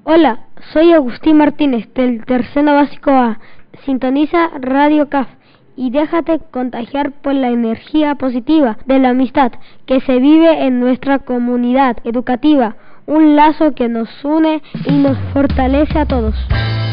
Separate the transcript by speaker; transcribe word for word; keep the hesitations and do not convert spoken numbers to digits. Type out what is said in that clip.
Speaker 1: Hola, soy Agustín Martínez del Tercero Básico A. Sintoniza Radio C A F y déjate contagiar por la energía positiva de la amistad que se vive en nuestra comunidad educativa, un lazo que nos une y nos fortalece a todos.